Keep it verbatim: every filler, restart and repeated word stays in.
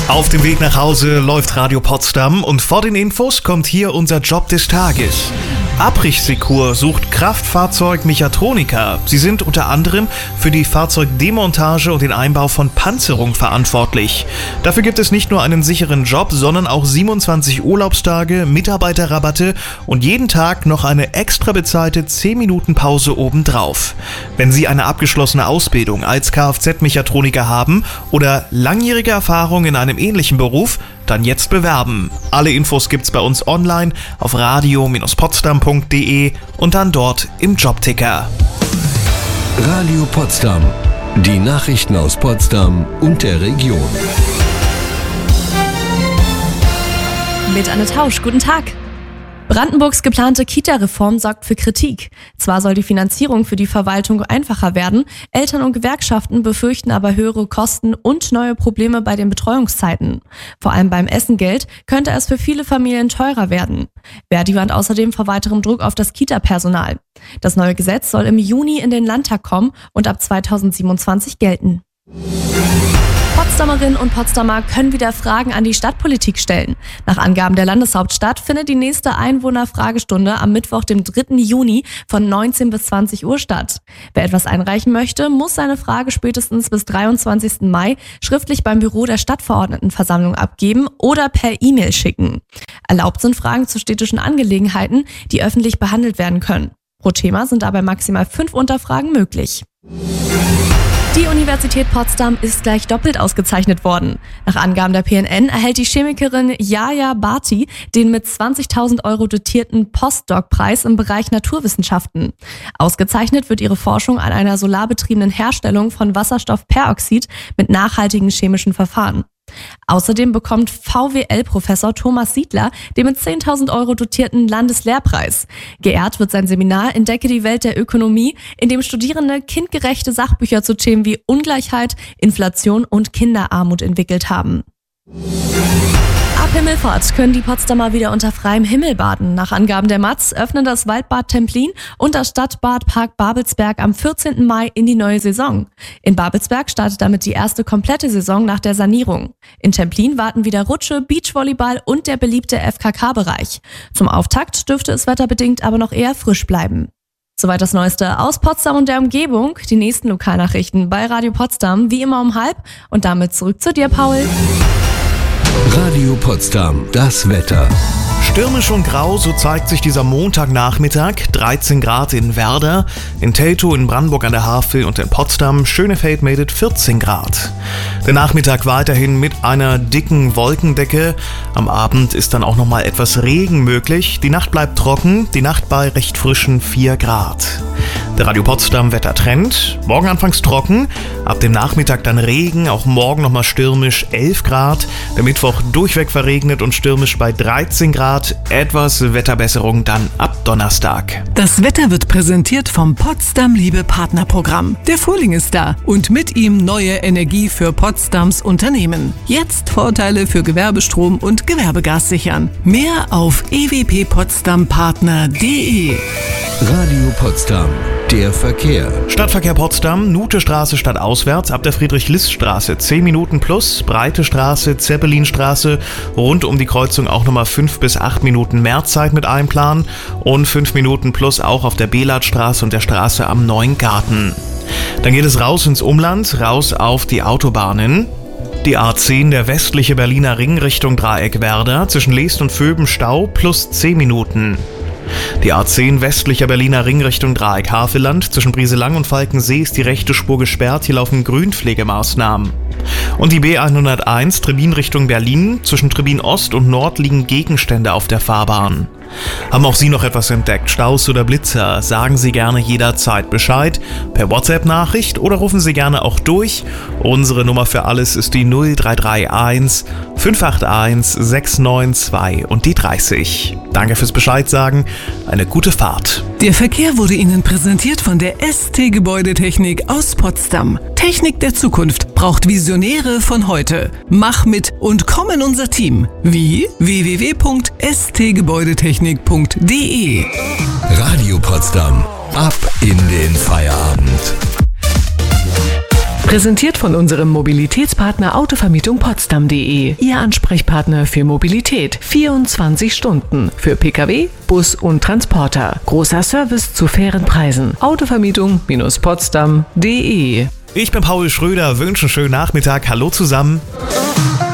Auf dem Weg nach Hause läuft Radio Potsdam und vor den Infos kommt hier unser Job des Tages. Abrichsecur sucht Kraftfahrzeug-Mechatroniker. Sie sind unter anderem für die Fahrzeugdemontage und den Einbau von Panzerung verantwortlich. Dafür gibt es nicht nur einen sicheren Job, sondern auch siebenundzwanzig Urlaubstage, Mitarbeiterrabatte und jeden Tag noch eine extra bezahlte zehn Minuten Pause obendrauf. Wenn Sie eine abgeschlossene Ausbildung als Kfz-Mechatroniker haben oder langjährige Erfahrung in einem ähnlichen Beruf, dann jetzt bewerben. Alle Infos gibt's bei uns online auf radio Bindestrich potsdam punkt de und dann dort im Jobticker. Radio Potsdam. Die Nachrichten aus Potsdam und der Region. Mit Anne Tausch, guten Tag. Brandenburgs geplante Kita-Reform sorgt für Kritik. Zwar soll die Finanzierung für die Verwaltung einfacher werden, Eltern und Gewerkschaften befürchten aber höhere Kosten und neue Probleme bei den Betreuungszeiten. Vor allem beim Essengeld könnte es für viele Familien teurer werden. Verdi warnt außerdem vor weiterem Druck auf das Kita-Personal. Das neue Gesetz soll im Juni in den Landtag kommen und ab zweitausendsiebenundzwanzig gelten. Potsdamerinnen und Potsdamer können wieder Fragen an die Stadtpolitik stellen. Nach Angaben der Landeshauptstadt findet die nächste Einwohnerfragestunde am Mittwoch, dem dritten Juni von neunzehn bis zwanzig Uhr statt. Wer etwas einreichen möchte, muss seine Frage spätestens bis dreiundzwanzigsten Mai schriftlich beim Büro der Stadtverordnetenversammlung abgeben oder per E-Mail schicken. Erlaubt sind Fragen zu städtischen Angelegenheiten, die öffentlich behandelt werden können. Pro Thema sind dabei maximal fünf Unterfragen möglich. Die Universität Potsdam ist gleich doppelt ausgezeichnet worden. Nach Angaben der P N N erhält die Chemikerin Jaja Bhatti den mit zwanzigtausend Euro dotierten Postdoc-Preis im Bereich Naturwissenschaften. Ausgezeichnet wird ihre Forschung an einer solarbetriebenen Herstellung von Wasserstoffperoxid mit nachhaltigen chemischen Verfahren. Außerdem bekommt V W L-Professor Thomas Siedler den mit zehntausend Euro dotierten Landeslehrpreis. Geehrt wird sein Seminar Entdecke die Welt der Ökonomie, in dem Studierende kindgerechte Sachbücher zu Themen wie Ungleichheit, Inflation und Kinderarmut entwickelt haben. Ab Himmelfahrt können die Potsdamer wieder unter freiem Himmel baden. Nach Angaben der Matz öffnen das Waldbad Templin und das Stadtbadpark Babelsberg am vierzehnten Mai in die neue Saison. In Babelsberg startet damit die erste komplette Saison nach der Sanierung. In Templin warten wieder Rutsche, Beachvolleyball und der beliebte F K K-Bereich. Zum Auftakt dürfte es wetterbedingt aber noch eher frisch bleiben. Soweit das Neueste aus Potsdam und der Umgebung. Die nächsten Lokalnachrichten bei Radio Potsdam wie immer um halb. Und damit zurück zu dir, Paul. Radio Potsdam, das Wetter. Stürmisch und grau, so zeigt sich dieser Montagnachmittag. dreizehn Grad in Werder, in Teltow, in Brandenburg an der Havel und in Potsdam, Schönefeld meldet vierzehn Grad. Der Nachmittag weiterhin mit einer dicken Wolkendecke. Am Abend ist dann auch nochmal etwas Regen möglich. Die Nacht bleibt trocken, die Nacht bei recht frischen vier Grad. Der Radio Potsdam Wettertrend. Morgen anfangs trocken, ab dem Nachmittag dann Regen, auch morgen nochmal stürmisch elf Grad. Der Mittwoch durchweg verregnet und stürmisch bei dreizehn Grad. Etwas Wetterbesserung dann ab Donnerstag. Das Wetter wird präsentiert vom Potsdam Liebe Partnerprogramm. Der Frühling ist da und mit ihm neue Energie für Potsdams Unternehmen. Jetzt Vorteile für Gewerbestrom und Gewerbegas sichern. Mehr auf e w p potsdam partner punkt de. Radio Potsdam. Der Verkehr. Stadtverkehr Potsdam, Nutestraße stadtauswärts, ab der Friedrich-List-Straße zehn Minuten plus, Breite Straße, Zeppelinstraße, rund um die Kreuzung auch nochmal fünf bis acht Minuten mehr Zeit mit einplanen und fünf Minuten plus auch auf der Belatstraße und der Straße am Neuen Garten. Dann geht es raus ins Umland, raus auf die Autobahnen. Die A zehn, der westliche Berliner Ring Richtung Dreieck Werder, zwischen Leest und Vöben Stau plus zehn Minuten. Die A zehn westlicher Berliner Ring Richtung Dreieck Havelland, zwischen Brieselang und Falkensee ist die rechte Spur gesperrt, hier laufen Grünpflegemaßnahmen. Und die B hunderteins Trebin Richtung Berlin, zwischen Trebin Ost und Nord liegen Gegenstände auf der Fahrbahn. Haben auch Sie noch etwas entdeckt, Staus oder Blitzer? Sagen Sie gerne jederzeit Bescheid, per WhatsApp-Nachricht oder rufen Sie gerne auch durch. Unsere Nummer für alles ist die null drei drei eins fünf acht eins sechs neun zwei und die dreißig. Danke fürs Bescheid sagen, eine gute Fahrt. Der Verkehr wurde Ihnen präsentiert von der S T Gebäudetechnik aus Potsdam. Technik der Zukunft braucht Visionäre von heute. Mach mit und komm in unser Team. Wie? w w w punkt s t gebäudetechnik punkt de. Radio Potsdam. Ab in den Feierabend. Präsentiert von unserem Mobilitätspartner Autovermietung Potsdam punkt de. Ihr Ansprechpartner für Mobilität. vierundzwanzig Stunden. Für Pkw, Bus und Transporter. Großer Service zu fairen Preisen. Autovermietung Potsdam punkt de. Ich bin Paul Schröder, wünsche einen schönen Nachmittag. Hallo zusammen.